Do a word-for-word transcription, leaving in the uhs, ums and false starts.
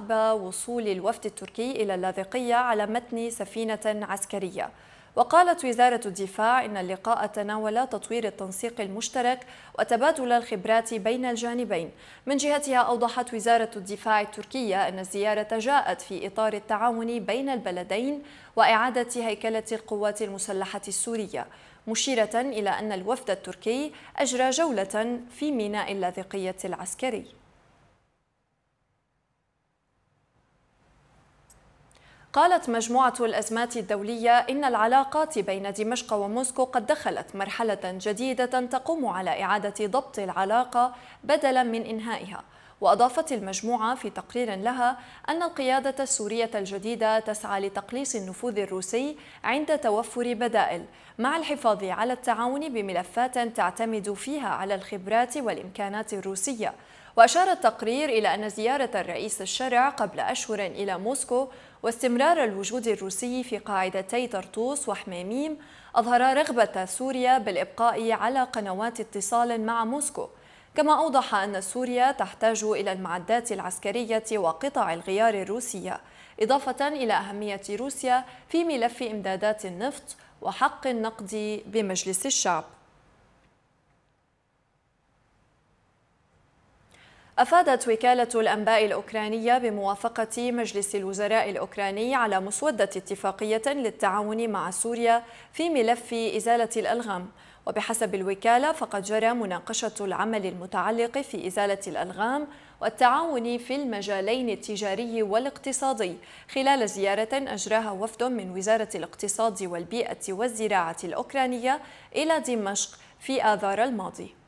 عقب وصول الوفد التركي إلى اللاذقية على متن سفينة عسكرية. وقالت وزارة الدفاع إن اللقاء تناول تطوير التنسيق المشترك وتبادل الخبرات بين الجانبين. من جهتها أوضحت وزارة الدفاع التركية أن الزيارة جاءت في إطار التعاون بين البلدين وإعادة هيكلة القوات المسلحة السورية، مشيرة إلى أن الوفد التركي أجرى جولة في ميناء اللاذقية العسكري. قالت مجموعة الأزمات الدولية إن العلاقات بين دمشق وموسكو قد دخلت مرحلة جديدة تقوم على إعادة ضبط العلاقة بدلاً من إنهائها. وأضافت المجموعة في تقرير لها أن القيادة السورية الجديدة تسعى لتقليص النفوذ الروسي عند توفر بدائل، مع الحفاظ على التعاون بملفات تعتمد فيها على الخبرات والإمكانات الروسية. وأشار التقرير إلى أن زيارة الرئيس الشرع قبل أشهر إلى موسكو واستمرار الوجود الروسي في قاعدتي طرطوس وحميميم أظهر رغبة سوريا بالإبقاء على قنوات اتصال مع موسكو. كما أوضح أن سوريا تحتاج إلى المعدات العسكرية وقطع الغيار الروسية، إضافة إلى أهمية روسيا في ملف إمدادات النفط وحق النقد بمجلس الشعب. أفادت وكالة الأنباء الأوكرانية بموافقة مجلس الوزراء الأوكراني على مسودة اتفاقية للتعاون مع سوريا في ملف إزالة الألغام. وبحسب الوكالة فقد جرى مناقشة العمل المتعلق في إزالة الألغام والتعاون في المجالين التجاري والاقتصادي خلال زيارة أجراها وفد من وزارة الاقتصاد والبيئة والزراعة الأوكرانية إلى دمشق في آذار الماضي.